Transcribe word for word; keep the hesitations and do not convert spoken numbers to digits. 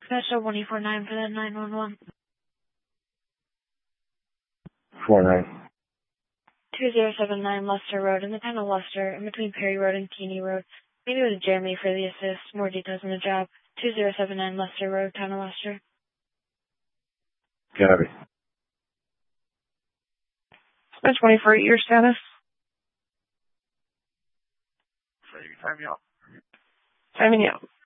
Special one four nine for that nine one one. four nine. two zero seven nine Leicester Road in the town of Leicester, in between Perry Road and Keeney Road. Maybe it was Jeremy for the assist. More details on the job. two zero seven nine Leicester Road, town of Leicester. Copy. Spent twenty-four, your status? Timing out. Timing out.